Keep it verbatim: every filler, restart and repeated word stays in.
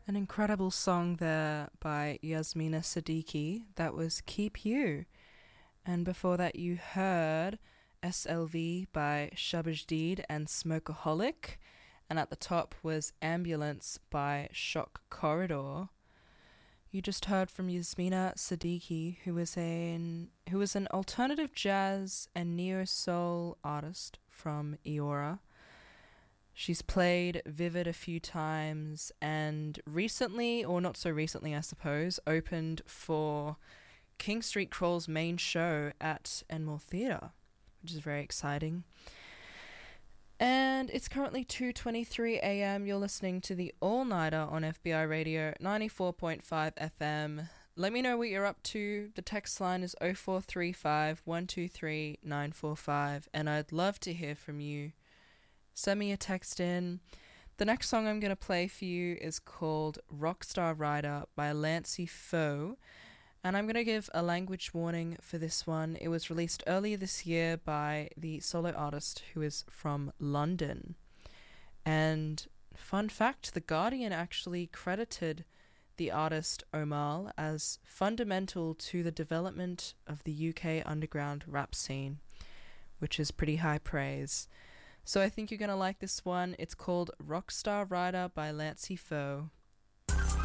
An incredible song there by Yasmina Siddiqui. That was Keep You. And before that, you heard S L V by Shabajdeed and Smokeaholic. And at the top was Ambulance by Shock Corridor. You just heard from Yasmina Siddiqui, who is an who is an alternative jazz and neo soul artist from Eora. She's played Vivid a few times and recently, or not so recently I suppose, opened for King Street Crawl's main show at Enmore Theatre, which is very exciting. And it's currently two twenty-three a.m. You're listening to the All Nighter on F B I Radio ninety-four point five F M. Let me know what you're up to. The text line is oh four three five, one two three, nine four five, and I'd love to hear from you. Send me a text in. The next song I'm going to play for you is called Rockstar Rider by Lancey Foe. And I'm going to give a language warning for this one. It was released earlier this year by the solo artist who is from London. And fun fact, The Guardian actually credited the artist Omal as fundamental to the development of the U K underground rap scene, which is pretty high praise. So I think you're going to like this one. It's called Rockstar Rider by Lancey Foe.